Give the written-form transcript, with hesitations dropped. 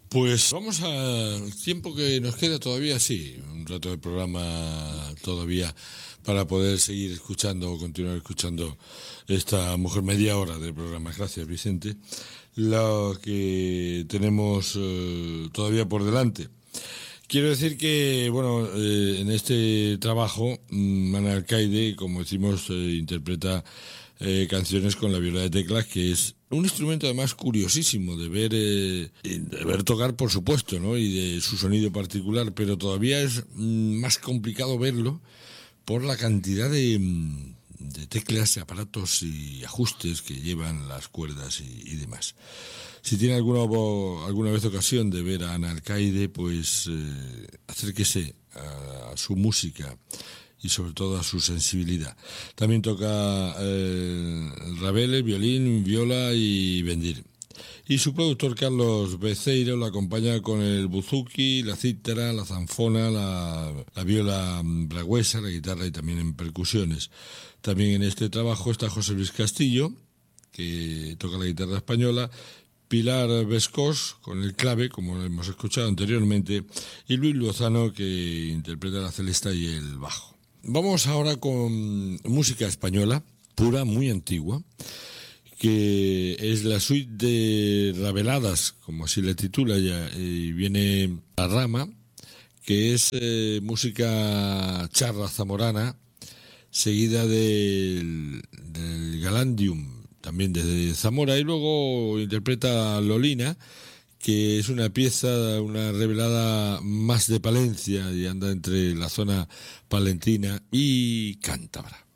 Pues vamos al tiempo que nos queda todavía, sí, un rato de programa todavía para poder seguir escuchando o continuar escuchando esta mujer media hora del programa. Gracias, Vicente. Lo que tenemos todavía por delante. Quiero decir que, bueno, en este trabajo, Ana Alcaide, como decimos, interpreta canciones con la viola de teclas, que es un instrumento además curiosísimo de ver tocar, por supuesto, ¿no? Y de su sonido particular, pero todavía es más complicado verlo por la cantidad de teclas, aparatos y ajustes que llevan las cuerdas y demás. Si tiene alguna vez ocasión de ver a Ana Alcaide, pues acérquese a su música y sobre todo a su sensibilidad. También toca rabel, violín, viola y bendir. Y su productor Carlos Beceiro lo acompaña con el buzuki, la cítara, la zanfona, la viola bragüesa, la guitarra y también en percusiones. También en este trabajo está José Luis Castillo, que toca la guitarra española, Pilar Vescós con el clave, como hemos escuchado anteriormente, y Luis Lozano, que interpreta la celesta y el bajo. Vamos ahora con música española, pura, muy antigua, que es la suite de Rabeladas, como así le titula ya, y viene La Rama, que es música charra zamorana, seguida del Galandium, también desde Zamora, y luego interpreta Lolina, que es una pieza, una revelada más de Palencia y anda entre la zona palentina y cántabra.